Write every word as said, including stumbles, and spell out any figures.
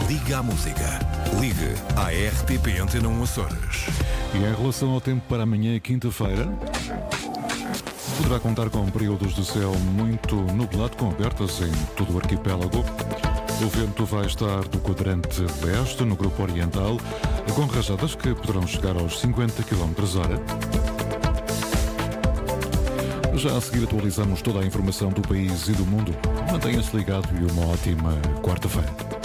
Liga à Música. Ligue à R T P Antena um Açores. E em relação ao tempo para amanhã, quinta-feira, poderá contar com períodos de céu muito nublado, com abertas em todo o arquipélago. O vento vai estar do quadrante leste, no grupo oriental, com rajadas que poderão chegar aos cinquenta quilómetros hora. Já a seguir atualizamos toda a informação do país e do mundo. Mantenha-se ligado e uma ótima quarta-feira.